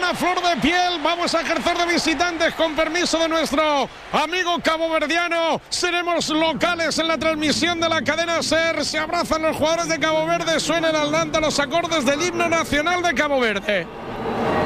a flor de piel. Vamos a ejercer de visitantes con permiso de nuestro amigo caboverdiano. Seremos locales en la transmisión de la cadena SER. Se abrazan los jugadores de Cabo Verde. Suenan al Landa los acordes del himno nacional de Cabo Verde.